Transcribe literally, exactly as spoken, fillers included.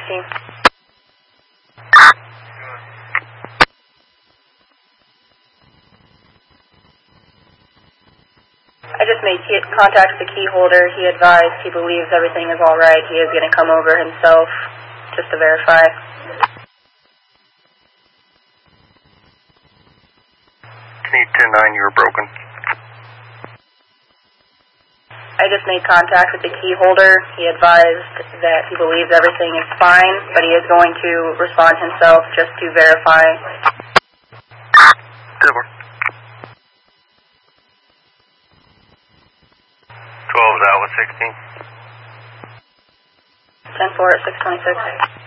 sixteen. I just made contact with the key holder. He advised he believes everything is all right. He is going to come over himself just to verify. ten nine, you were broken. I just made contact with the key holder. He advised that he believes everything is fine, but he is going to respond himself just to verify. Silver. twelve is out with sixteen. ten four at six twenty-six.